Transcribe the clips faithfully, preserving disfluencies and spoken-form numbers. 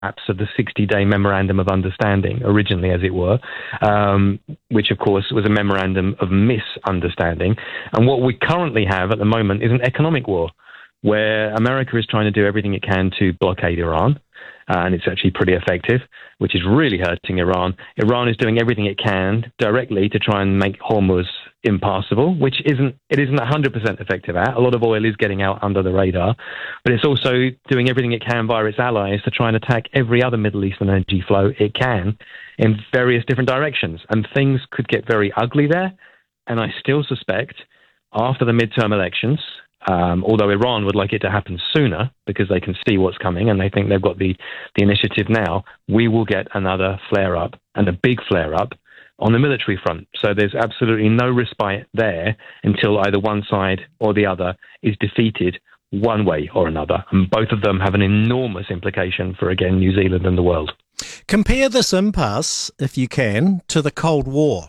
of the sixty-day Memorandum of Understanding, originally, as it were, um, which, of course, was a memorandum of misunderstanding. And what we currently have at the moment is an economic war, where America is trying to do everything it can to blockade Iran, uh, and it's actually pretty effective, which is really hurting Iran. Iran is doing everything it can directly to try and make Hormuz impassable, which isn't it isn't one hundred percent effective at. A lot of oil is getting out under the radar, but it's also doing everything it can via its allies to try and attack every other Middle Eastern energy flow it can in various different directions. And things could get very ugly there. And I still suspect after the midterm elections, Um, although Iran would like it to happen sooner because they can see what's coming and they think they've got the, the initiative now, we will get another flare-up, and a big flare-up on the military front. So there's absolutely no respite there until either one side or the other is defeated one way or another. And both of them have an enormous implication for, again, New Zealand and the world. Compare this impasse, if you can, to the Cold War.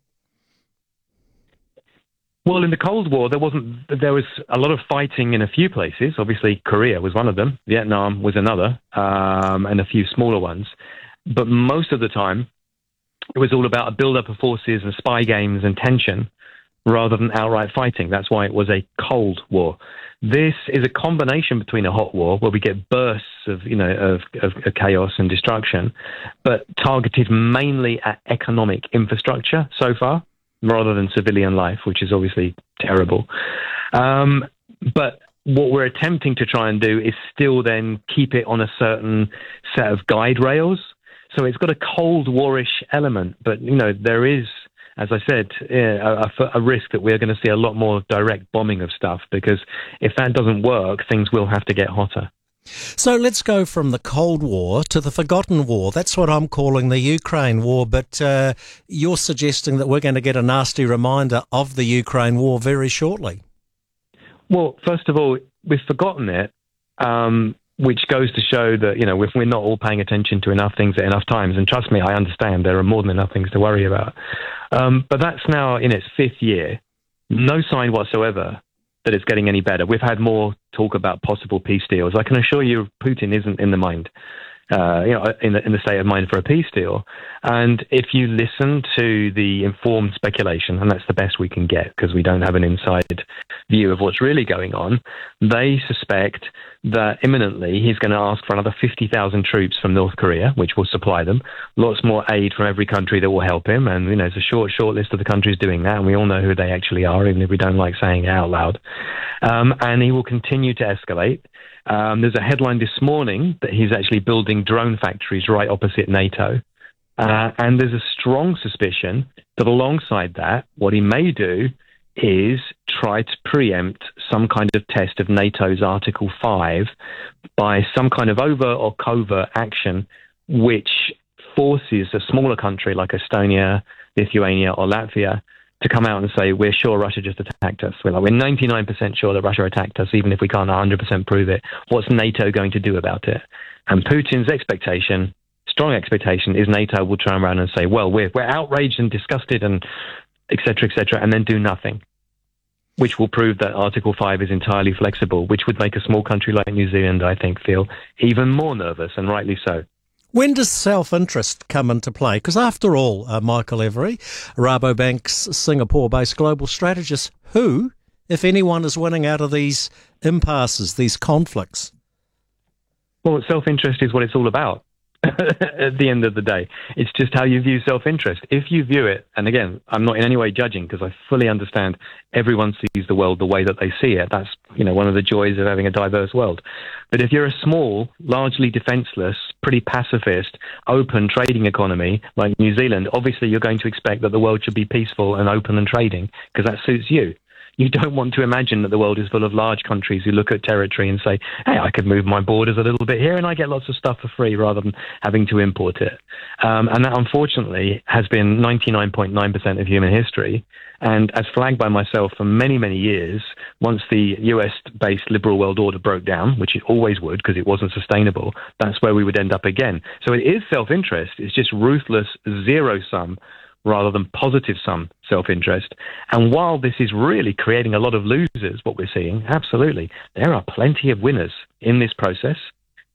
Well, in the Cold War, there wasn't. There was a lot of fighting in a few places. Obviously, Korea was one of them. Vietnam was another, um, and a few smaller ones. But most of the time, it was all about a build-up of forces and spy games and tension, rather than outright fighting. That's why it was a Cold War. This is a combination between a hot war, where we get bursts of, you know, of, of, of chaos and destruction, but targeted mainly at economic infrastructure so far, rather than civilian life, which is obviously terrible. Um, but what we're attempting to try and do is still then keep it on a certain set of guide rails. So it's got a Cold War-ish element, but, you know, there is, as I said, yeah, a, a risk that we're going to see a lot more direct bombing of stuff, because if that doesn't work, things will have to get hotter. So let's go from the Cold War to the Forgotten War. That's what I'm calling the Ukraine War, but uh, you're suggesting that we're going to get a nasty reminder of the Ukraine War very shortly. Well, first of all, we've forgotten it, um, which goes to show that, you know, if we're not all paying attention to enough things at enough times, and trust me, I understand there are more than enough things to worry about. Um, but that's now in its fifth year. No sign whatsoever that it's getting any better. We've had more talk about possible peace deals. I can assure you Putin isn't in the mind, uh, you know, in the, in the state of mind for a peace deal. And if you listen to the informed speculation, and that's the best we can get because we don't have an inside view of what's really going on, they suspect that imminently he's going to ask for another fifty thousand troops from North Korea, which will supply them, lots more aid from every country that will help him. And, you know, it's a short, short list of the countries doing that, and we all know who they actually are, even if we don't like saying it out loud. Um, and he will continue to escalate. Um, there's a headline this morning that he's actually building drone factories right opposite NATO. Uh, and there's a strong suspicion that alongside that, what he may do is try to preempt some kind of test of NATO's Article five by some kind of overt or covert action, which forces a smaller country like Estonia, Lithuania, or Latvia to come out and say, we're sure Russia just attacked us. We're like, we're ninety-nine percent sure that Russia attacked us, even if we can't one hundred percent prove it. What's NATO going to do about it? And Putin's expectation, strong expectation, is NATO will turn around and say, well, we're, we're outraged and disgusted and et cetera, et cetera, and then do nothing, which will prove that Article five is entirely flexible, which would make a small country like New Zealand, I think, feel even more nervous, and rightly so. When does self-interest come into play? Because after all, uh, Michael Every, Rabobank's Singapore-based global strategist, who, if anyone, is winning out of these impasses, these conflicts? Well, self-interest is what it's all about. At the end of the day, it's just how you view self-interest. If you view it, and again, I'm not in any way judging because I fully understand everyone sees the world the way that they see it. That's, you know, one of the joys of having a diverse world. But if you're a small, largely defenseless, pretty pacifist, open trading economy like New Zealand, obviously you're going to expect that the world should be peaceful and open and trading because that suits you. You don't want to imagine that the world is full of large countries who look at territory and say, hey, I could move my borders a little bit here and I get lots of stuff for free rather than having to import it. Um, and that, unfortunately, has been ninety-nine point nine percent of human history. And as flagged by myself for many, many years, once the U S-based liberal world order broke down, which it always would because it wasn't sustainable, that's where we would end up again. So it is self-interest. It's just ruthless zero-sum rather than positive sum self-interest. And while this is really creating a lot of losers, what we're seeing, absolutely, there are plenty of winners in this process.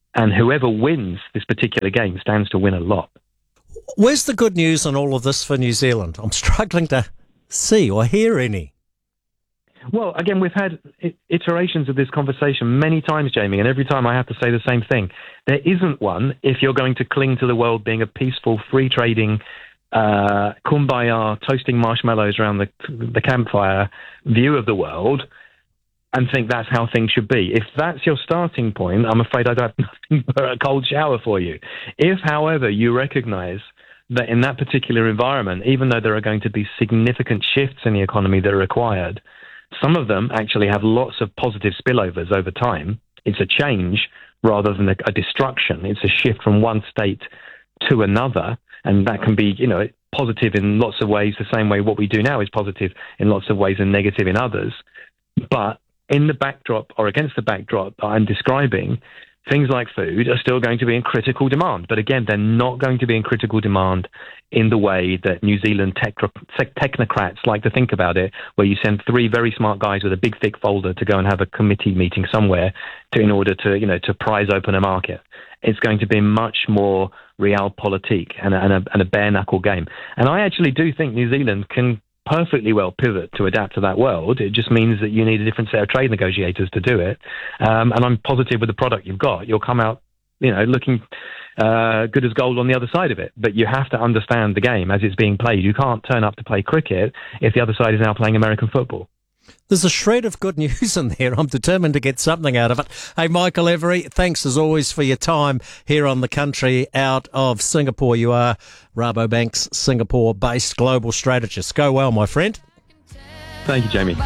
And whoever wins this particular game stands to win a lot. Where's the good news on all of this for New Zealand? I'm struggling to see or hear any. Well, again, we've had iterations of this conversation many times, Jamie, and every time I have to say the same thing. There isn't one if you're going to cling to the world being a peaceful, free-trading, uh, kumbaya, toasting marshmallows around the, the campfire view of the world and think that's how things should be. If that's your starting point, I'm afraid I'd have nothing but a cold shower for you. If, however, you recognize that in that particular environment, even though there are going to be significant shifts in the economy that are required, some of them actually have lots of positive spillovers over time. It's a change rather than a, a destruction. It's a shift from one state to another, and that can be, you know, positive in lots of ways, the same way what we do now is positive in lots of ways and negative in others. But in the backdrop or against the backdrop that I'm describing, things like food are still going to be in critical demand. But again, they're not going to be in critical demand in the way that New Zealand tech- technocrats like to think about it, where you send three very smart guys with a big, thick folder to go and have a committee meeting somewhere to, in order to, you know, to prize open a market. It's going to be much more realpolitik and a, and a, and a bare-knuckle game. And I actually do think New Zealand can perfectly well pivot to adapt to that world. It just means that you need a different set of trade negotiators to do it. Um, and I'm positive with the product you've got, you'll come out, you know, looking uh, good as gold on the other side of it. But you have to understand the game as it's being played. You can't turn up to play cricket if the other side is now playing American football. There's a shred of good news in there. I'm determined to get something out of it. Hey, Michael Every, thanks as always for your time here on The Country out of Singapore. You are Rabobank's Singapore-based global strategist. Go well, my friend. Thank you, Jamie.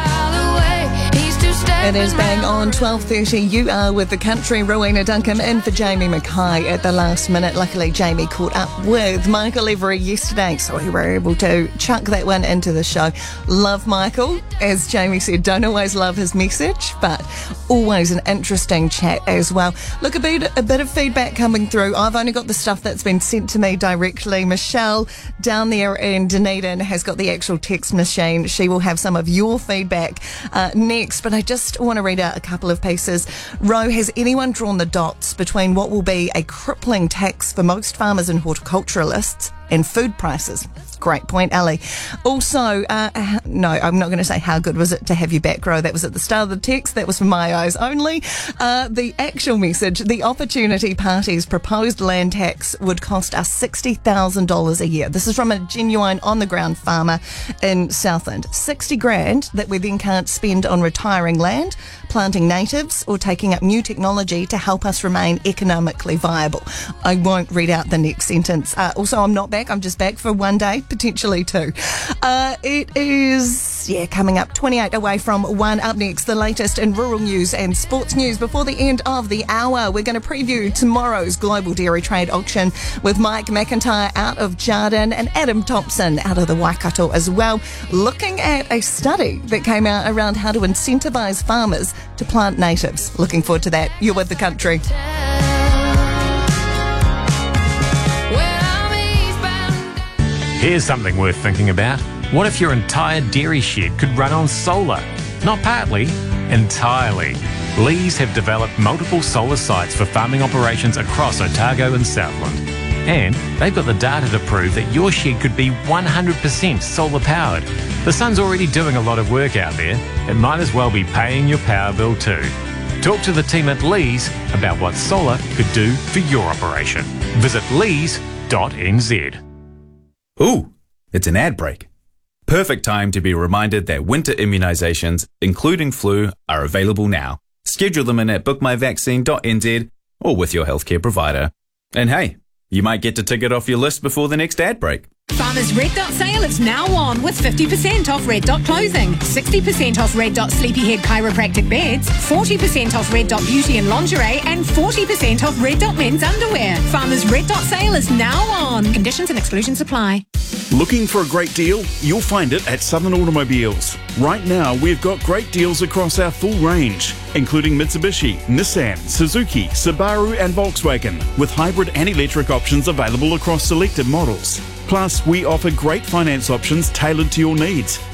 It is bang on twelve thirty. You are with The Country. Rowena Duncan in for Jamie Mackay at the last minute. Luckily, Jamie caught up with Michael Every yesterday, so we were able to chuck that one into the show. Love Michael. As Jamie said, don't always love his message, but always an interesting chat as well. Look, a bit, a bit of feedback coming through. I've only got the stuff that's been sent to me directly. Michelle down there in Dunedin has got the actual text machine. She will have some of your feedback uh, next, but I just want to read out a couple of pieces. Ro, has anyone drawn the dots between what will be a crippling tax for most farmers and horticulturalists and food prices? Great point, Ali. Also, uh, no, I'm not going to say how good was it to have you back, Ro. That was at the start of the text. That was for my eyes only. Uh, the actual message, the Opportunity Party's proposed land tax would cost us sixty thousand dollars a year. This is from a genuine on-the-ground farmer in Southland. sixty grand that we then can't spend on retiring land, planting natives, or taking up new technology to help us remain economically viable. I won't read out the next sentence. Uh, also, I'm not back. I'm just back for one day, potentially two. Uh, it is, yeah, coming up twenty-eight away from one. Up next, the latest in rural news and sports news. Before the end of the hour, we're going to preview tomorrow's Global Dairy Trade Auction with Mike McIntyre out of Jardin and Adam Thompson out of the Waikato as well, looking at a study that came out around how to incentivise farmers to plant natives. Looking forward to that. You're with The Country. Here's something worth thinking about. What if your entire dairy shed could run on solar? Not partly, entirely. Lees have developed multiple solar sites for farming operations across Otago and Southland. And they've got the data to prove that your shed could be one hundred percent solar powered. The sun's already doing a lot of work out there. It might as well be paying your power bill too. Talk to the team at Lees about what solar could do for your operation. Visit lees dot n z. Ooh, it's an ad break. Perfect time to be reminded that winter immunisations, including flu, are available now. Schedule them in at book my vaccine dot n z or with your healthcare provider. And hey, you might get to tick it off your list before the next ad break. Farmers Red Dot sale is now on with fifty percent off Red Dot clothing, sixty percent off Red Dot Sleepyhead chiropractic beds, forty percent off Red Dot beauty and lingerie, and forty percent off Red Dot men's underwear. Farmers Red Dot sale is now on. Conditions and exclusions apply. Looking for a great deal? You'll find it at Southern Automobiles. Right now, we've got great deals across our full range, including Mitsubishi, Nissan, Suzuki, Subaru and Volkswagen, with hybrid and electric options available across selected models. Plus, we offer great finance options tailored to your needs.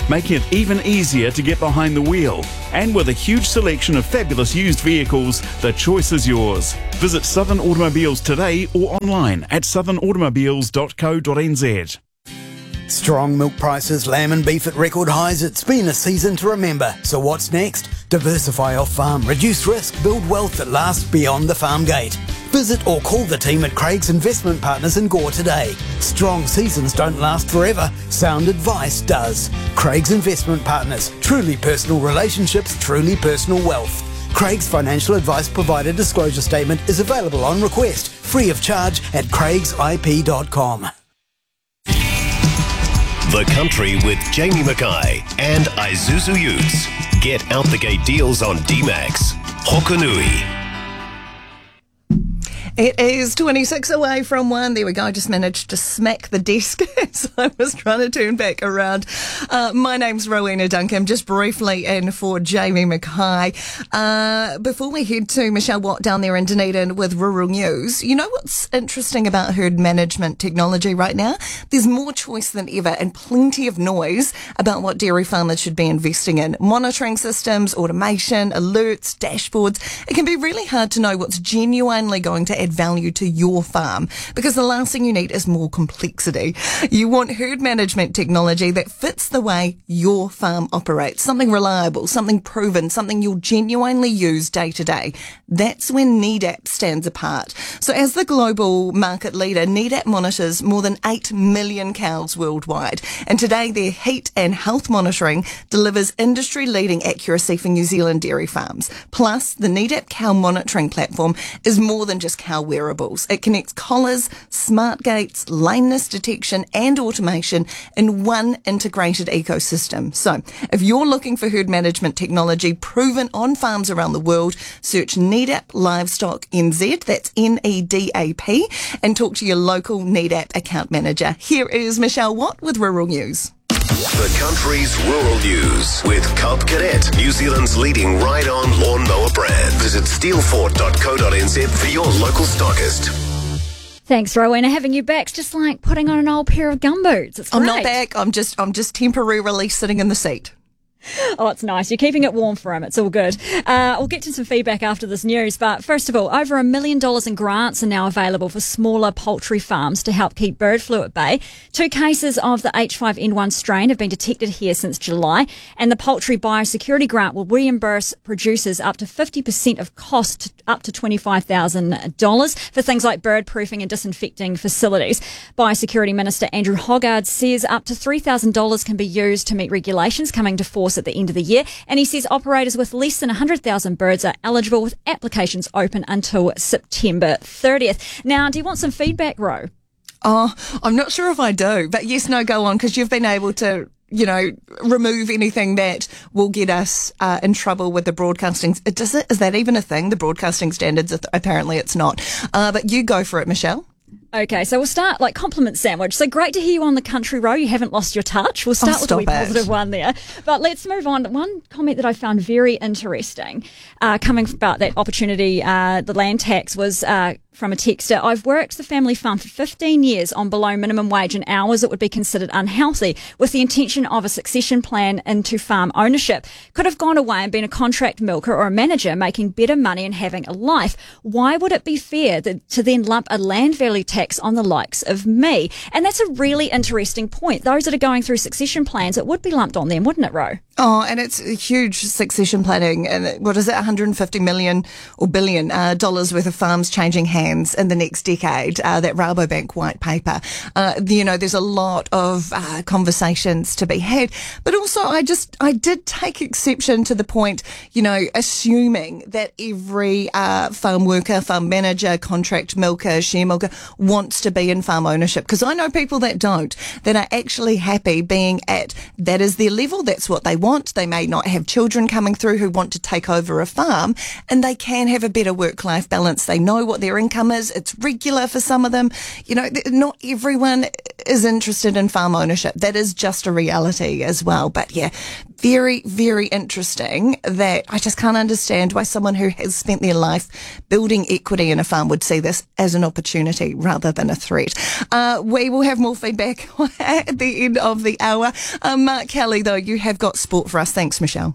making it even easier to get behind the wheel. And with a huge selection of fabulous used vehicles, the choice is yours. Visit Southern Automobiles today or online at southern automobiles dot co dot n z. Strong milk prices, lamb and beef at record highs. It's been a season to remember. So what's next? Diversify off farm, reduce risk, build wealth that lasts beyond the farm gate. Visit or call the team at Craig's Investment Partners in Gore today. Strong seasons don't last forever. Sound advice does. Craig's Investment Partners. Truly personal relationships, truly personal wealth. Craig's financial advice provider disclosure statement is available on request, free of charge at craigs I P dot com. The Country with Jamie Mackay and Isuzu Utes. Get out the gate deals on D-Max. Hokanui. It is twenty-six away from one. There we go. I just managed to smack the desk as I was trying to turn back around. Uh, my name's Rowena Duncan. Just briefly in for Jamie Mackay. Uh, before we head to Michelle Watt down there in Dunedin with Rural News, you know what's interesting about herd management technology right now? There's more choice than ever and plenty of noise about what dairy farmers should be investing in. Monitoring systems, automation, alerts, dashboards. It can be really hard to know what's genuinely going to add value to your farm, because the last thing you need is more complexity. You want herd management technology that fits the way your farm operates, something reliable, something proven, something you'll genuinely use day to day. That's when Nedap stands apart. So as the global market leader, Nedap monitors more than eight million cows worldwide, and today their heat and health monitoring delivers industry-leading accuracy for New Zealand dairy farms. Plus, the Nedap cow monitoring platform is more than just cow wearables. It connects collars, smart gates, lameness detection and automation in one integrated ecosystem. So if you're looking for herd management technology proven on farms around the world, search Nedap Livestock N Z, that's N E D A P, and talk to your local Nedap account manager. Here is Michelle Watt with Rural News. The Country's Rural News with Cub Cadet, New Zealand's leading ride-on lawnmower brand. Visit steelfort dot co dot n z for your local stockist. Thanks, Rowena. Having you back's just like putting on an old pair of gumboots. It's great. I'm not back. I'm just, I'm just temporarily sitting in the seat. Oh, it's nice. You're keeping it warm for him. It's all good. Uh, we'll get to some feedback after this news. But first of all, over a million dollars in grants are now available for smaller poultry farms to help keep bird flu at bay. Two cases of the H five N one strain have been detected here since July. And the Poultry Biosecurity Grant will reimburse producers up to fifty percent of cost, up to twenty-five thousand dollars for things like bird proofing and disinfecting facilities. Biosecurity Minister Andrew Hoggard says up to three thousand dollars can be used to meet regulations coming to force at the end of the year, and he says operators with less than one hundred thousand birds are eligible, with applications open until September thirtieth. Now, do you want some feedback, Ro? Oh, I'm not sure if I do, but yes, no, go on, because you've been able to, you know, remove anything that will get us uh, in trouble with the broadcasting. Does it, is that even a thing? The broadcasting standards? Apparently it's not. Uh, but you go for it, Michelle. Okay, so we'll start like compliment sandwich. So great to hear you on the Country Row. You haven't lost your touch. We'll start oh, with a wee it. positive one there. But let's move on. One comment that I found very interesting, uh, coming about that opportunity, uh, the land tax, was uh, from a texter. I've worked the family farm for fifteen years on below minimum wage and hours that would be considered unhealthy, with the intention of a succession plan into farm ownership. Could have gone away and been a contract milker or a manager, making better money and having a life. Why would it be fair that, to then lump a land value tax on the likes of me? And that's a really interesting point. Those that are going through succession plans, it would be lumped on them, wouldn't it, Ro? Oh, and it's a huge succession planning. And what is it, one hundred fifty million or billion uh, dollars worth of farms changing hands in the next decade, uh, that Rabobank white paper. Uh, you know, there's a lot of uh, conversations to be had. But also, I just, I did take exception to the point, you know, assuming that every uh, farm worker, farm manager, contract milker, share milker wants to be in farm ownership. Because I know people that don't, that are actually happy being at, that is their level, that's what they want. They may not have children coming through who want to take over a farm, and they can have a better work-life balance. They know what their income is. It's regular for some of them. You know, not everyone is interested in farm ownership. That is just a reality as well. But yeah, very, very interesting that I just can't understand why someone who has spent their life building equity in a farm would see this as an opportunity rather than a threat. Uh, we will have more feedback at the end of the hour. Uh, Mark Kelly, though, you have got sport for us. Thanks, Michelle.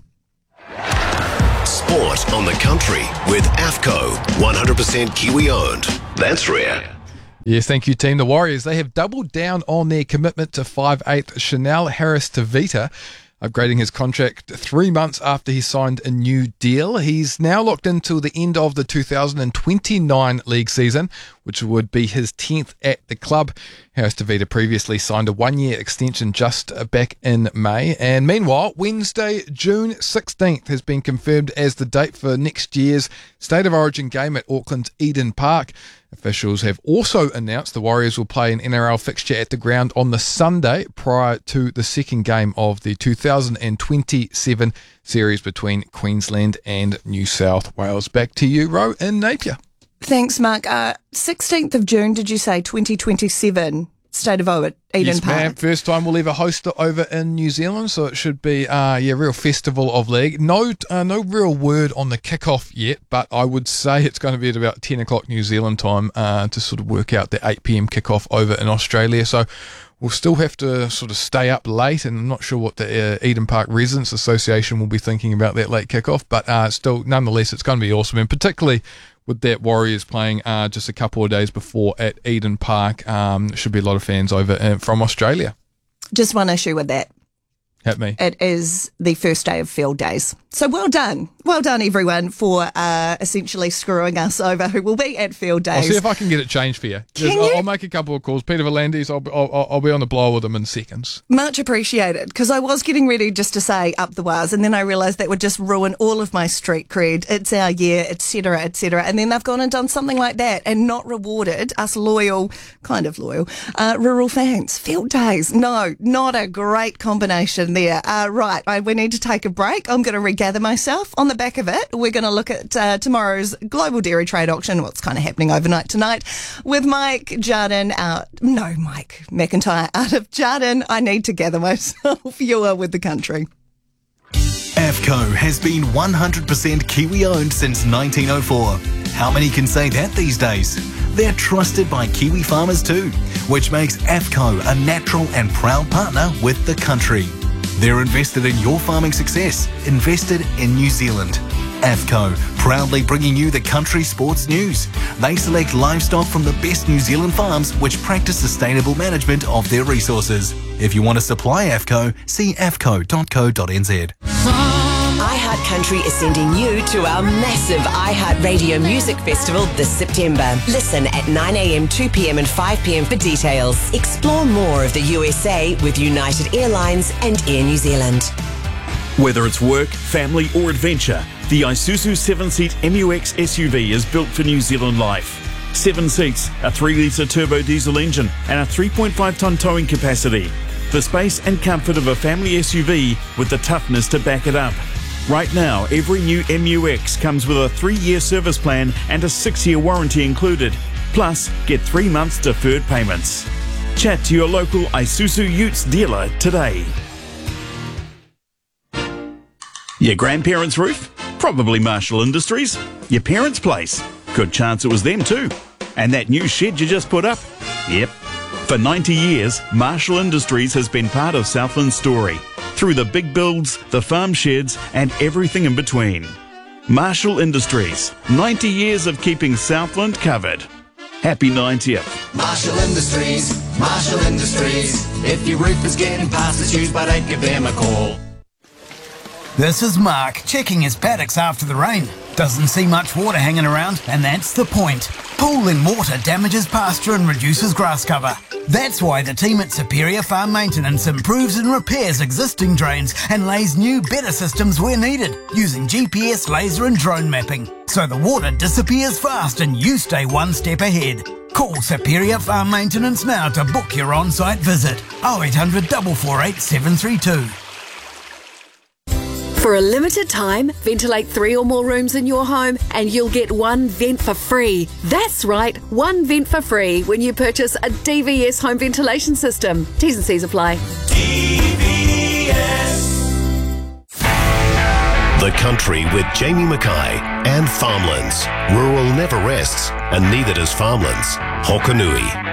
Sport on the Country with AFCO, one hundred percent Kiwi owned. That's rare. Yes, thank you, team. The Warriors, they have doubled down on their commitment to five eighth Chanel Harris-Tavita, upgrading his contract three months after he signed a new deal. He's now locked until the end of the two thousand twenty-nine league season, which would be his tenth at the club. Harris-Tavita previously signed a one-year extension just back in May. And meanwhile, Wednesday, June sixteenth has been confirmed as the date for next year's State of Origin game at Auckland's Eden Park. Officials have also announced the Warriors will play an N R L fixture at the ground on the Sunday prior to the second game of the two thousand twenty-seven series between Queensland and New South Wales. Back to you, Ro, in Napier. Thanks, Mark. Uh, sixteenth of June, did you say, twenty twenty-seven? State of Origin, Eden yes, Park. Ma'am. First time we'll ever host it over in New Zealand, so it should be uh, yeah, real festival of league. No, uh, no real word on the kickoff yet, but I would say it's going to be at about ten o'clock New Zealand time uh, to sort of work out the eight p.m. kickoff over in Australia. So we'll still have to sort of stay up late, and I'm not sure what the uh, Eden Park Residents Association will be thinking about that late kickoff, but uh, still, nonetheless, it's going to be awesome, and particularly with that Warriors playing uh, just a couple of days before at Eden Park. Um, should be a lot of fans over uh, from Australia. Just one issue with that. Hit me. It is the first day of field days. So well done. Well done, everyone, for uh, essentially screwing us over who will be at field days. I'll see if I can get it changed for you. Can I'll, you? I'll make a couple of calls. Peter Volandis, I'll, I'll, I'll be on the blower with him in seconds. Much appreciated, because I was getting ready just to say up the wires, and then I realised that would just ruin all of my street cred. It's our year, et cetera, et cetera. And then they've gone and done something like that and not rewarded us loyal, kind of loyal, uh, rural fans. Field days. No, not a great combination there. Uh, right, I, we need to take a break. I'm going to regather myself. On the back of it, we're going to look at uh, tomorrow's global dairy trade auction, what's kind of happening overnight tonight, with Mike Jardin out. No, Mike McIntyre out of Jardin. I need to gather myself. You are with the country. AFCO has been one hundred percent Kiwi owned since nineteen oh four. How many can say that these days? They're trusted by Kiwi farmers too, which makes AFCO a natural and proud partner with the country. They're invested in your farming success, invested in New Zealand. AFCO, proudly bringing you the country sports news. They select livestock from the best New Zealand farms which practice sustainable management of their resources. If you want to supply AFCO, see a f c o dot co dot n z. iHeart Country is sending you to our massive iHeart Radio Music Festival this September. Listen at nine a.m, two p.m. and five p.m. for details. Explore more of the U S A with United Airlines and Air New Zealand. Whether it's work, family or adventure, the Isuzu seven-seat M U X S U V is built for New Zealand life. Seven seats, a three litre turbo diesel engine and a three point five tonne towing capacity. The space and comfort of a family S U V with the toughness to back it up. Right now, every new M U X comes with a three-year service plan and a six-year warranty included. Plus, get three months deferred payments. Chat to your local Isuzu Utes dealer today. Your grandparents' roof? Probably Marshall Industries. Your parents' place? Good chance it was them too. And that new shed you just put up? Yep. For ninety years, Marshall Industries has been part of Southland's story. Through the big builds, the farm sheds, and everything in between. Marshall Industries, ninety years of keeping Southland covered. Happy ninetieth. Marshall Industries, Marshall Industries. If your roof is getting past its use by date, give them a call. This is Mark, checking his paddocks after the rain. Doesn't see much water hanging around, and that's the point. Pooling water damages pasture and reduces grass cover. That's why the team at Superior Farm Maintenance improves and repairs existing drains and lays new, better systems where needed, using G P S, laser and drone mapping. So the water disappears fast and you stay one step ahead. Call Superior Farm Maintenance now to book your on-site visit. oh eight hundred, four four eight, seven three two. For a limited time, ventilate three or more rooms in your home and you'll get one vent for free. That's right, one vent for free when you purchase a D V S home ventilation system. T's and C's apply. D V S. The Country with Jamie Mackay and Farmlands. Rural never rests, and neither does Farmlands. Hokanui.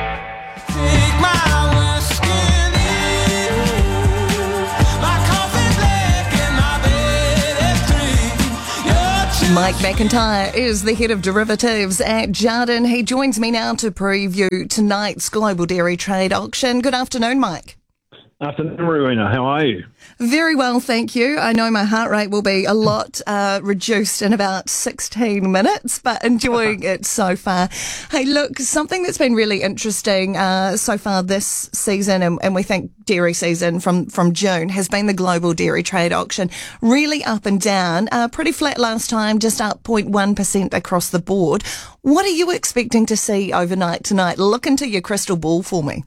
Mike McIntyre is the head of derivatives at Jarden. He joins me now to preview tonight's Global Dairy Trade Auction. Good afternoon, Mike. Afternoon, Rowena. How are you? Very well, thank you. I know my heart rate will be a lot uh, reduced in about sixteen minutes, but enjoying it so far. Hey, look, something that's been really interesting uh, so far this season, and, and we think dairy season from, from June, has been the Global Dairy Trade Auction. Really up and down, uh, pretty flat last time, just up zero point one percent across the board. What are you expecting to see overnight tonight? Look into your crystal ball for me.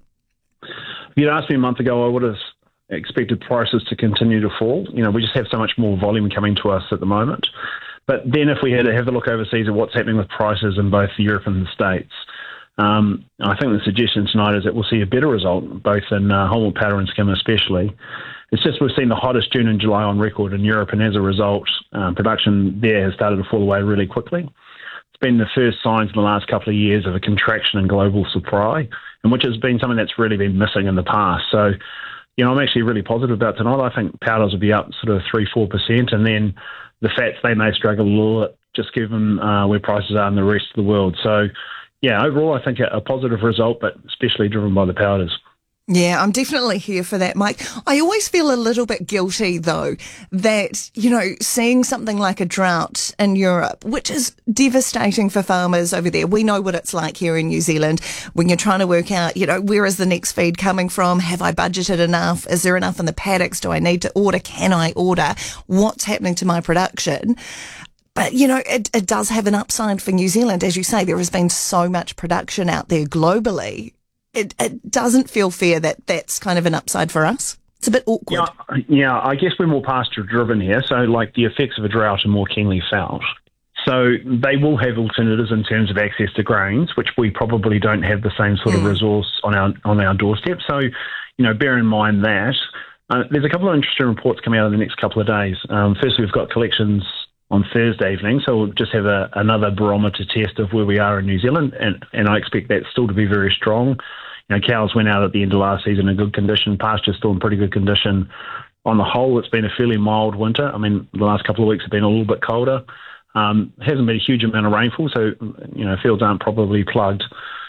If you'd asked me a month ago, I would have expected prices to continue to fall. You know, we just have so much more volume coming to us at the moment. But then if we had to have a look overseas at what's happening with prices in both Europe and the States, um, I think the suggestion tonight is that we'll see a better result, both in uh, whole milk powder and skim especially. It's just we've seen the hottest June and July on record in Europe, and as a result, um, production there has started to fall away really quickly. It's been the first signs in the last couple of years of a contraction in global supply, and which has been something that's really been missing in the past. So, you know, I'm actually really positive about tonight. I think powders will be up sort of three, four percent, and then the fats, they may struggle a little bit, just given uh, where prices are in the rest of the world. So, yeah, overall, I think a, a positive result, but especially driven by the powders. Yeah, I'm definitely here for that, Mike. I always feel a little bit guilty, though, that, you know, seeing something like a drought in Europe, which is devastating for farmers over there. We know what it's like here in New Zealand when you're trying to work out, you know, where is the next feed coming from? Have I budgeted enough? Is there enough in the paddocks? Do I need to order? Can I order? What's happening to my production? But, you know, it, it does have an upside for New Zealand. As you say, there has been so much production out there globally. It, it doesn't feel fair that that's kind of an upside for us. It's a bit awkward. Yeah, yeah, I guess we're more pasture driven here. So, like, the effects of a drought are more keenly felt. So they will have alternatives in terms of access to grains, which we probably don't have the same sort mm. of resource on our on our doorstep. So, you know, bear in mind that. Uh, there's a couple of interesting reports coming out in the next couple of days. Um, first, we've got collections on Thursday evening, so we'll just have a, another barometer test of where we are in New Zealand, and, and I expect that still to be very strong. You know, cows went out at the end of last season in good condition, pasture's still in pretty good condition. On the whole, it's been a fairly mild winter. I mean, the last couple of weeks have been a little bit colder. Um, it hasn't been a huge amount of rainfall, so, you know, fields aren't probably plugged.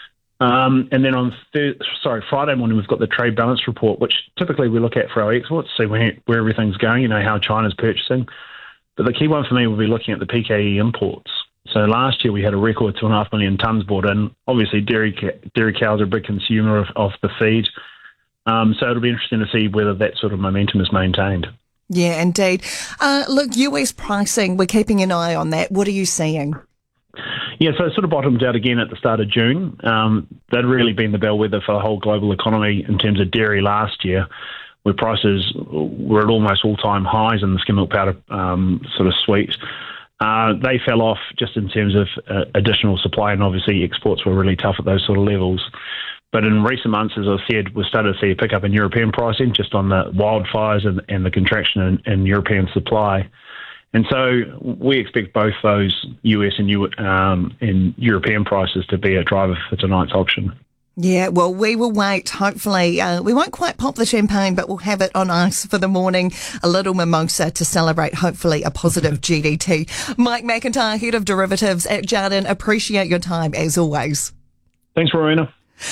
Um, and then on thir- sorry, Friday morning, we've got the trade balance report, which typically we look at for our exports, see where, where everything's going, you know, how China's purchasing. But the key one for me will be looking at the P K E imports. So last year we had a record two and a half million tonnes brought in. Obviously, dairy dairy cows are a big consumer of, of the feed. Um, so it'll be interesting to see whether that sort of momentum is maintained. Yeah, indeed. Uh, look, U S pricing, we're keeping an eye on that. What are you seeing? Yeah, so it sort of bottomed out again at the start of June. Um, they'd really been the bellwether for the whole global economy in terms of dairy last year, where prices were at almost all-time highs in the skim milk powder um, sort of suite. Uh, they fell off just in terms of uh, additional supply, and obviously exports were really tough at those sort of levels. But in recent months, as I said, we've started to see a pickup in European pricing just on the wildfires and, and the contraction in, in European supply. And so we expect both those U S and, U, um, and European prices to be a driver for tonight's auction. Yeah, well, we will wait. Hopefully, uh, we won't quite pop the champagne, but we'll have it on ice for the morning, a little mimosa to celebrate, hopefully, a positive G D T. Mike McIntyre, Head of Derivatives at Jarden, appreciate your time as always. Thanks, Rowena.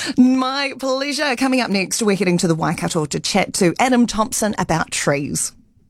My pleasure. Coming up next, we're heading to the Waikato to chat to Adam Thompson about trees.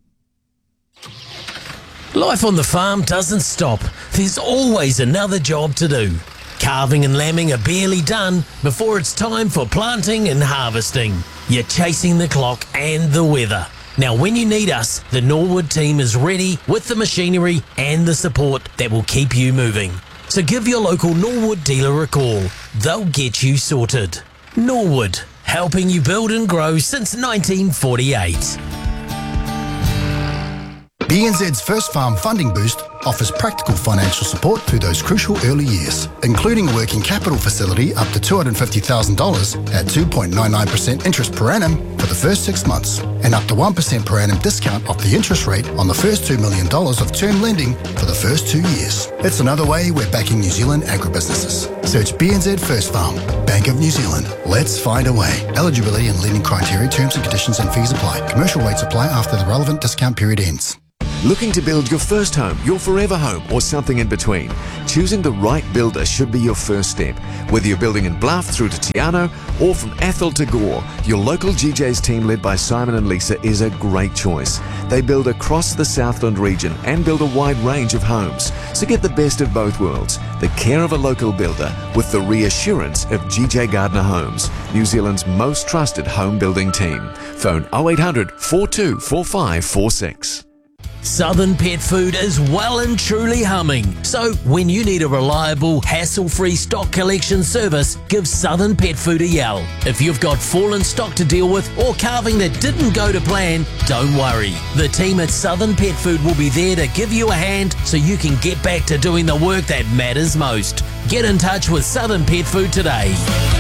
Life on the farm doesn't stop. There's always another job to do. Carving and lambing are barely done before it's time for planting and harvesting. You're chasing the clock and the weather. Now, when you need us, the Norwood team is ready with the machinery and the support that will keep you moving. So give your local Norwood dealer a call. They'll get you sorted. Norwood, helping you build and grow since nineteen forty-eight. B N Z's first farm funding boost offers practical financial support through those crucial early years, including a working capital facility up to two hundred fifty thousand dollars at two point nine nine percent interest per annum for the first six months, and up to one percent per annum discount off the interest rate on the first two million dollars of term lending for the first two years. It's another way we're backing New Zealand agribusinesses. Search B N Z First Farm, Bank of New Zealand. Let's find a way. Eligibility and lending criteria, terms and conditions and fees apply. Commercial rates apply after the relevant discount period ends. Looking to build your first home, your forever home, or something in between? Choosing the right builder should be your first step. Whether you're building in Bluff through to Tiano or from Athol to Gore, your local G J's team led by Simon and Lisa is a great choice. They build across the Southland region and build a wide range of homes. So get the best of both worlds. The care of a local builder with the reassurance of G J Gardner Homes, New Zealand's most trusted home building team. Phone oh eight hundred, four two four five four six. Southern Pet Food is well and truly humming. So when you need a reliable, hassle-free stock collection service, give Southern Pet Food a yell. If you've got fallen stock to deal with or calving that didn't go to plan, don't worry. The team at Southern Pet Food will be there to give you a hand so you can get back to doing the work that matters most. Get in touch with Southern Pet Food today.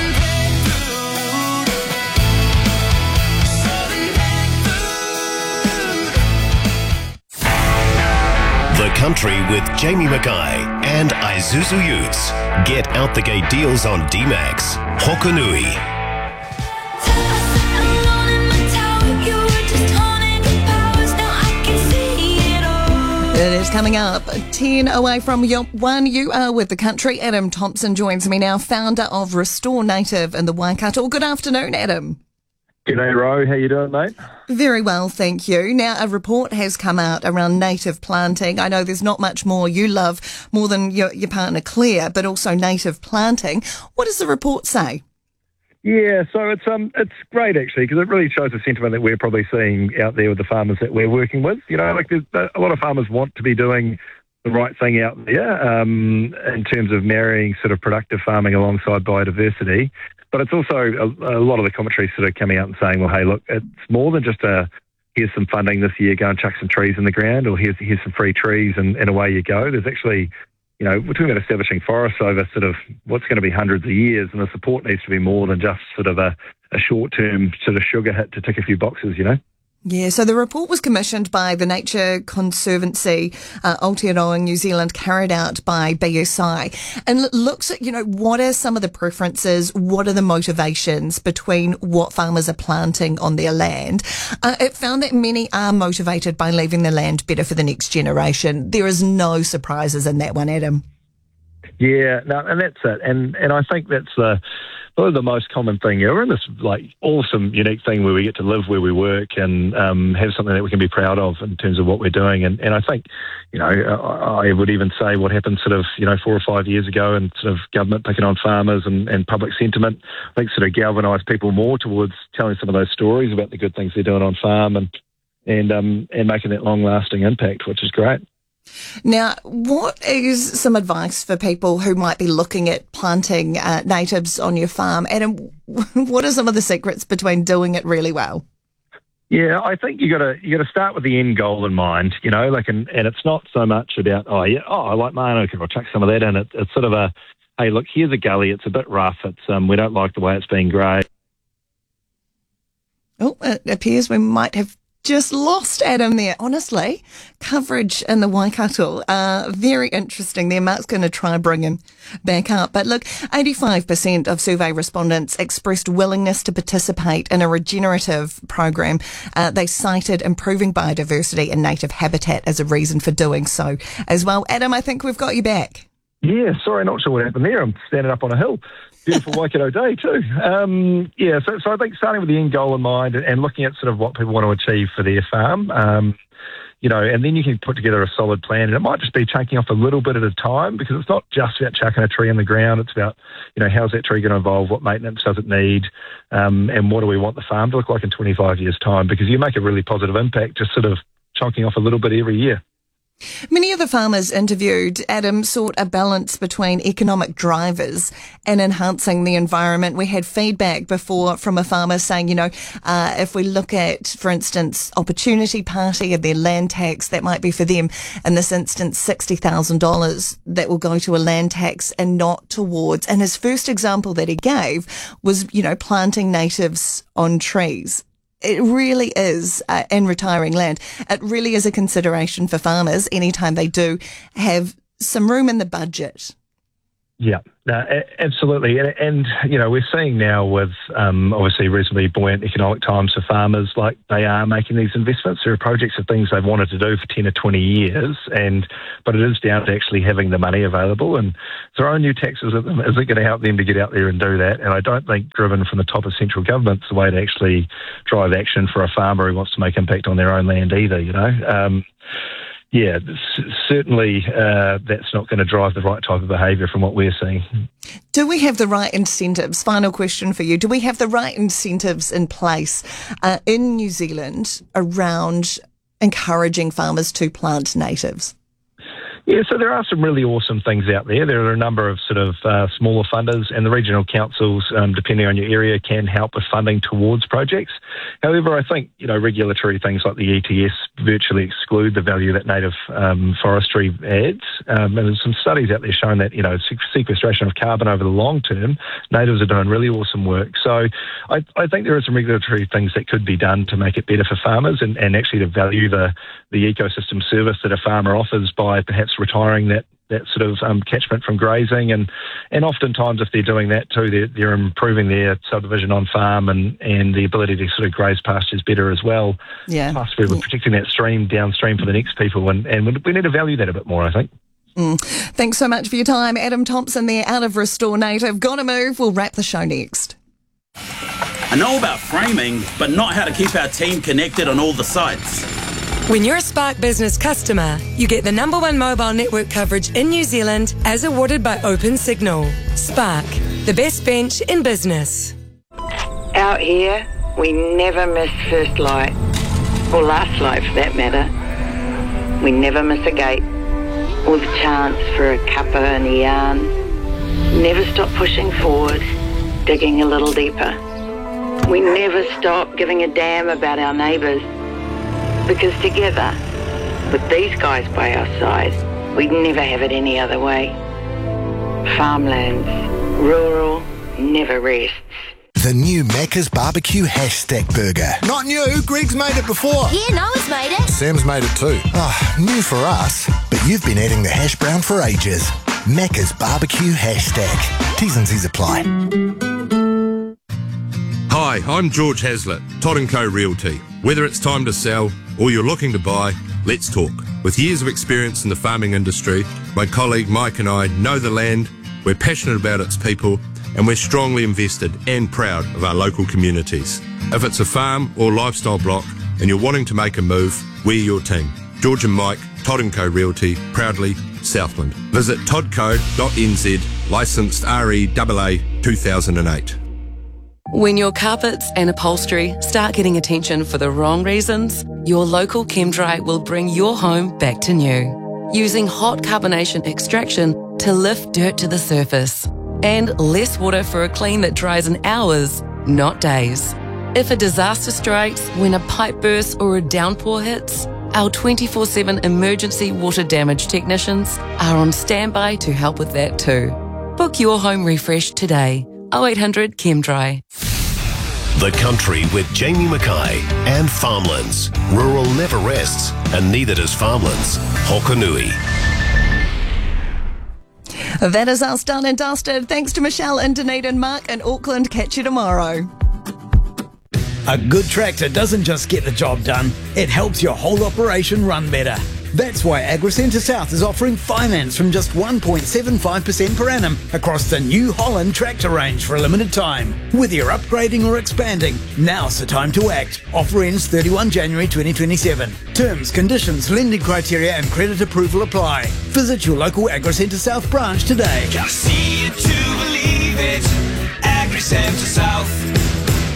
The Country with Jamie Mackay and Isuzu Utes. Get out the gate deals on D-Max. Hokanui. It is coming up ten away from your one. You are with The Country. Adam Thompson joins me now, founder of Restore Native in the Waikato. Good afternoon, Adam. G'day, Ro. How you doing, mate? Very well, thank you. Now, a report has come out around native planting. I know there's not much more you love more than your, your partner Claire, but also native planting. What does the report say? Yeah, so it's um it's great actually because it really shows the sentiment that we're probably seeing out there with the farmers that we're working with. You know, like there's, a lot of farmers want to be doing the right thing out there um, in terms of marrying sort of productive farming alongside biodiversity. But it's also a, a lot of the commentary sort of coming out and saying, well, hey, look, it's more than just a here's some funding this year, go and chuck some trees in the ground, or here's here's some free trees and, and away you go. There's actually, you know, we're talking about establishing forests over sort of what's going to be hundreds of years, and the support needs to be more than just sort of a, a short-term sort of sugar hit to tick a few boxes, you know. Yeah, so the report was commissioned by the Nature Conservancy, uh, Aotearoa New Zealand, carried out by B S I, and it looks at, you know, what are some of the preferences, what are the motivations between what farmers are planting on their land. Uh, it found that many are motivated by leaving the land better for the next generation. There is no surprises in that one, Adam. Yeah, no, and that's it. And and I think that's the... Probably the most common thing. You know, we're in this like awesome, unique thing where we get to live where we work and um, have something that we can be proud of in terms of what we're doing. And, and I think, you know, I, I would even say what happened sort of, you know, four or five years ago and sort of government picking on farmers and, and public sentiment, I think sort of galvanised people more towards telling some of those stories about the good things they're doing on farm and and um, and making that long-lasting impact, which is great. Now, what is some advice for people who might be looking at planting uh, natives on your farm? Adam, what are some of the secrets between doing it really well? Yeah, I think you got to you got to start with the end goal in mind. You know, like, and, and it's not so much about oh yeah, oh I like mine, okay, I'll chuck some of that in. It, it's sort of a hey, look, here's a gully. It's a bit rough. It's um, we don't like the way it's been graded. Oh, it appears we might have just lost Adam there. Honestly, coverage in the Waikato, uh, very interesting there. Mark's going to try and bring him back up. But look, eighty-five percent of survey respondents expressed willingness to participate in a regenerative program. Uh, they cited improving biodiversity and native habitat as a reason for doing so as well. Adam, I think we've got you back. Yeah, sorry, not sure what happened there. I'm standing up on a hill. Beautiful Waikato day too. Um, yeah, so, so I think starting with the end goal in mind and, and looking at sort of what people want to achieve for their farm, um, you know, and then you can put together a solid plan. And it might just be chunking off a little bit at a time because it's not just about chucking a tree in the ground. It's about, you know, how's that tree going to evolve? What maintenance does it need? Um, and what do we want the farm to look like in twenty-five years' time? Because you make a really positive impact just sort of chunking off a little bit every year. Many of the farmers interviewed, Adam, sought a balance between economic drivers and enhancing the environment. We had feedback before from a farmer saying, you know, uh, if we look at, for instance, Opportunity Party and their land tax, that might be for them, in this instance, sixty thousand dollars that will go to a land tax and not towards. And his first example that he gave was, you know, planting natives on trees. It really is, uh, in retiring land, it really is a consideration for farmers anytime they do have some room in the budget. Yeah, no, a- absolutely. And, and, you know, we're seeing now with um, obviously reasonably buoyant economic times for farmers, like they are making these investments. There are projects of things they've wanted to do for ten or twenty years, and but it is down to actually having the money available. And throwing new taxes at them isn't going to help them to get out there and do that. And I don't think driven from the top of central government is the way to actually drive action for a farmer who wants to make impact on their own land either, you know. Um, Yeah, c- certainly uh, that's not going to drive the right type of behaviour from what we're seeing. Do we have the right incentives? Final question for you. Do we have the right incentives in place uh, in New Zealand around encouraging farmers to plant natives? Yeah, so there are some really awesome things out there. There are a number of sort of uh, smaller funders, and the regional councils, um, depending on your area, can help with funding towards projects. However, I think, you know, regulatory things like the E T S virtually exclude the value that native um, forestry adds. Um, and there's some studies out there showing that, you know, sequestration of carbon over the long term, natives are doing really awesome work. So I, I think there are some regulatory things that could be done to make it better for farmers and, and actually to value the, the ecosystem service that a farmer offers by perhaps retiring that that sort of um, catchment from grazing, and and oftentimes if they're doing that too, they're, they're improving their subdivision on farm and, and the ability to sort of graze pastures better as well. Yeah. Plus we're yeah. protecting that stream downstream for the next people, and, and we need to value that a bit more, I think. Mm. Thanks so much for your time, Adam Thompson there out of Restore Native. Gotta move. We'll wrap the show next. I know about framing, but not how to keep our team connected on all the sites. When you're a Spark Business customer, you get the number one mobile network coverage in New Zealand as awarded by Open Signal. Spark, the best bench in business. Out here, we never miss first light, or last light for that matter. We never miss a gate, or the chance for a cuppa and a yarn. Never stop pushing forward, digging a little deeper. We never stop giving a damn about our neighbours. Because together, with these guys by our side, we'd never have it any other way. Farmlands, rural, never rests. The new Macca's Barbecue Hash Stack Burger. Not new, Greg's made it before. Yeah, Noah's made it. Sam's made it too. Ah, oh, new for us, but you've been adding the hash brown for ages. Macca's Barbecue Hash Stack. T's and C's apply. Hi, I'm George Hazlitt, Todd and Co Realty. Whether it's time to sell or you're looking to buy, let's talk. With years of experience in the farming industry, my colleague Mike and I know the land, we're passionate about its people, and we're strongly invested and proud of our local communities. If it's a farm or lifestyle block and you're wanting to make a move, we're your team. George and Mike, Todd and Co Realty, proudly Southland. Visit todd co dot n z, licensed R E A A two thousand eight. When your carpets and upholstery start getting attention for the wrong reasons, your local ChemDry will bring your home back to new. Using hot carbonation extraction to lift dirt to the surface. And less water for a clean that dries in hours, not days. If a disaster strikes when a pipe bursts or a downpour hits, our twenty-four seven emergency water damage technicians are on standby to help with that too. Book your home refresh today. oh eight hundred ChemDry. The Country with Jamie Mackay and Farmlands. Rural never rests, and neither does Farmlands. Hokanui. That is us done and dusted. Thanks to Michelle and Dunedin, Mark in Auckland. Catch you tomorrow. A good tractor doesn't just get the job done, it helps your whole operation run better. That's why AgriCentre South is offering finance from just one point seven five percent per annum across the New Holland tractor range for a limited time. Whether you're upgrading or expanding, now's the time to act. Offer ends thirty-first of January twenty twenty-seven. Terms, conditions, lending criteria and credit approval apply. Visit your local AgriCentre South branch today. Just see it to believe it. AgriCentre South.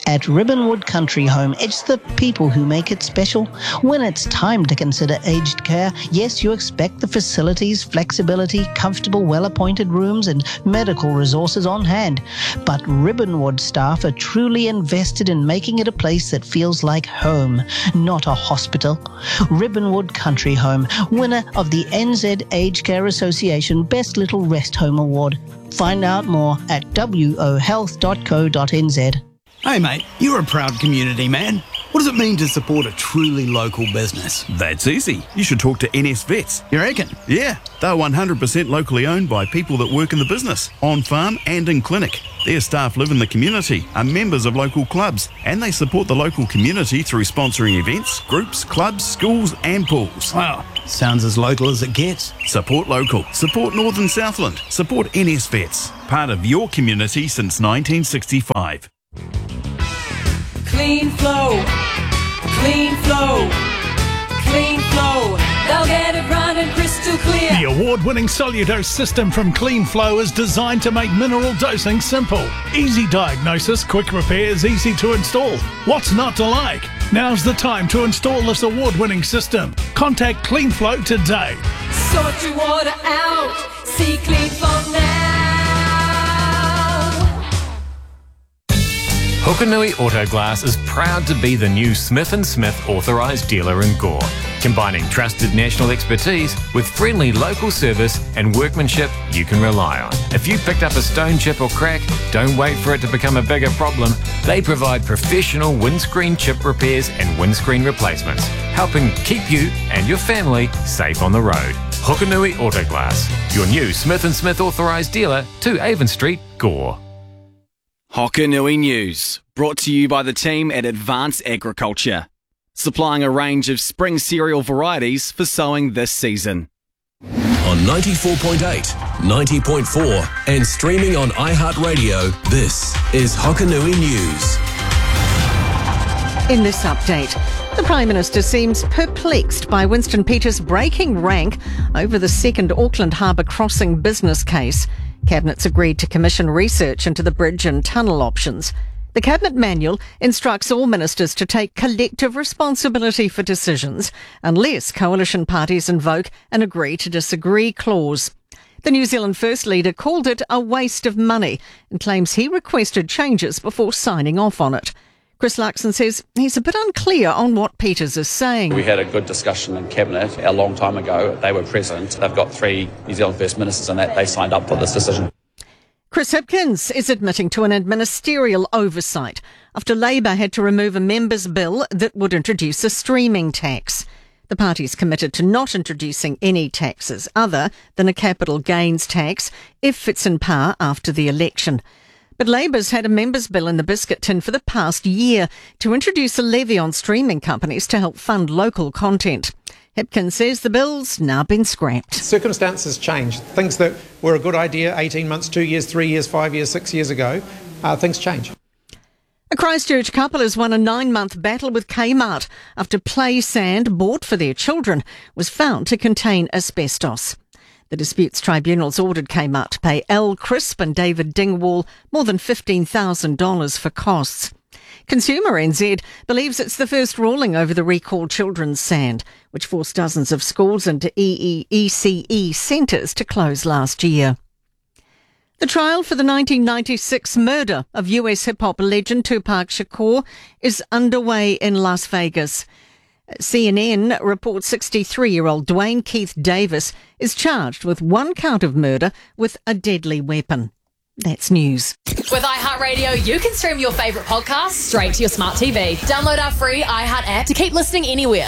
At Ribbonwood Country Home, it's the people who make it special. When it's time to consider aged care, yes, you expect the facilities, flexibility, comfortable, well-appointed rooms and medical resources on hand. But Ribbonwood staff are truly invested in making it a place that feels like home, not a hospital. Ribbonwood Country Home, winner of the N Z Aged Care Association Best Little Rest Home Award. Find out more at w o health dot co dot n z. Hey mate, you're a proud community man. What does it mean to support a truly local business? That's easy. You should talk to N S Vets. You reckon? Yeah, they're one hundred percent locally owned by people that work in the business, on farm and in clinic. Their staff live in the community, are members of local clubs, and they support the local community through sponsoring events, groups, clubs, schools and pools. Wow, sounds as local as it gets. Support local. Support Northern Southland. Support N S Vets. Part of your community since nineteen sixty-five. Clean flow, clean flow, clean flow. They'll get it running crystal clear. The award-winning Soludose system from Clean Flow is designed to make mineral dosing simple. Easy diagnosis, quick repairs, easy to install. What's not to like? Now's the time to install this award-winning system. Contact Clean Flow today. Sort your water out. See Clean Flow now. Hukanui Auto Glass is proud to be the new Smith and Smith authorised dealer in Gore, combining trusted national expertise with friendly local service and workmanship you can rely on. If you picked up a stone chip or crack, don't wait for it to become a bigger problem. They provide professional windscreen chip repairs and windscreen replacements, helping keep you and your family safe on the road. Hukanui Auto Glass, your new Smith and Smith authorised dealer to Avon Street, Gore. Hokanui News, brought to you by the team at Advanced Agriculture, supplying a range of spring cereal varieties for sowing this season. On ninety-four point eight, ninety point four and streaming on iHeartRadio, this is Hokanui News. In this update, the Prime Minister seems perplexed by Winston Peters breaking rank over the second Auckland Harbour crossing business case. Cabinet's agreed to commission research into the bridge and tunnel options. The Cabinet Manual instructs all ministers to take collective responsibility for decisions unless coalition parties invoke an agree to disagree clause. The New Zealand First Leader called it a waste of money and claims he requested changes before signing off on it. Chris Luxon says he's a bit unclear on what Peters is saying. We had a good discussion in Cabinet a long time ago. They were present. They've got three New Zealand First Ministers and that they signed up for this decision. Chris Hipkins is admitting to an ministerial oversight after Labour had to remove a member's bill that would introduce a streaming tax. The party's committed to not introducing any taxes other than a capital gains tax if it's in power after the election. But Labour's had a members' bill in the biscuit tin for the past year to introduce a levy on streaming companies to help fund local content. Hipkins says the bill's now been scrapped. Circumstances change. Things that were a good idea eighteen months, two years, three years, five years, six years ago, uh, things change. A Christchurch couple has won a nine-month battle with Kmart after play sand bought for their children was found to contain asbestos. The Disputes Tribunal's ordered Kmart to pay Al Crisp and David Dingwall more than fifteen thousand dollars for costs. Consumer N Z believes it's the first ruling over the recalled children's sand, which forced dozens of schools and E C E centres to close last year. The trial for the nineteen ninety-six murder of U S hip-hop legend Tupac Shakur is underway in Las Vegas. C N N reports sixty-three-year-old Dwayne Keith Davis is charged with one count of murder with a deadly weapon. That's news. With iHeartRadio, you can stream your favourite podcasts straight to your smart T V. Download our free iHeart app to keep listening anywhere.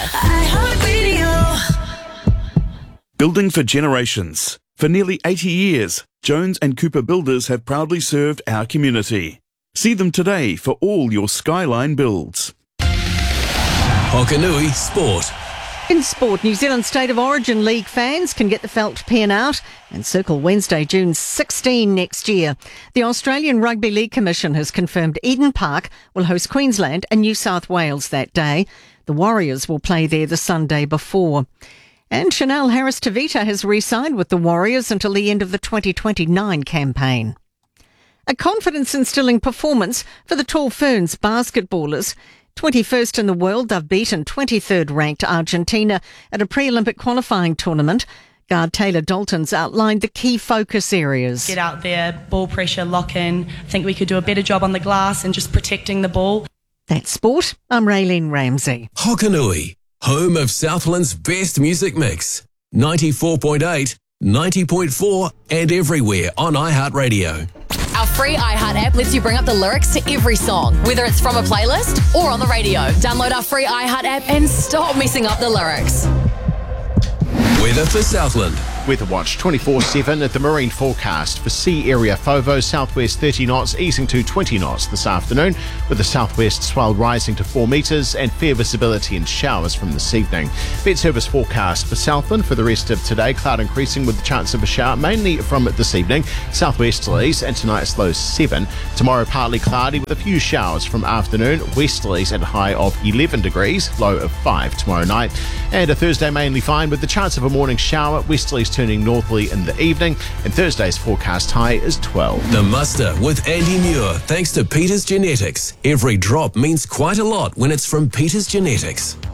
iHeartRadio. Building for generations. For nearly eighty years, Jones and Cooper Builders have proudly served our community. See them today for all your Skyline builds. Hokanui Sport. In sport, New Zealand State of Origin League fans can get the felt pen out and circle Wednesday, June sixteenth next year. The Australian Rugby League Commission has confirmed Eden Park will host Queensland and New South Wales that day. The Warriors will play there the Sunday before. And Chanel Harris-Tavita has re-signed with the Warriors until the end of the twenty twenty-nine campaign. A confidence-instilling performance for the Tall Ferns basketballers. twenty-first in the world, they've beaten twenty-third ranked Argentina at a pre-Olympic qualifying tournament. Guard Taylor Dalton's outlined the key focus areas. Get out there, ball pressure, lock in. I think we could do a better job on the glass and just protecting the ball. That's sport. I'm Raylene Ramsey. Hokanui, home of Southland's best music mix. ninety-four point eight, ninety point four and everywhere on iHeartRadio. Our free iHeart app lets you bring up the lyrics to every song, whether it's from a playlist or on the radio. Download our free iHeart app and stop messing up the lyrics. Weather for Southland. Weather Watch twenty-four seven at the marine forecast for sea area FOVO, southwest thirty knots, easing to twenty knots this afternoon, with the southwest swell rising to four metres and fair visibility and showers from this evening. Met Service forecast for Southland for the rest of today, cloud increasing with the chance of a shower, mainly from this evening, southwesterlies, and tonight's low seven. Tomorrow partly cloudy with a few showers from afternoon, westerlies at a high of eleven degrees, low of five tomorrow night. And a Thursday mainly fine with the chance of a morning shower, westerlies turning northerly in the evening, and Thursday's forecast high is twelve. The Muster with Andy Muir, thanks to Peters Genetics. Every drop means quite a lot when it's from Peters Genetics.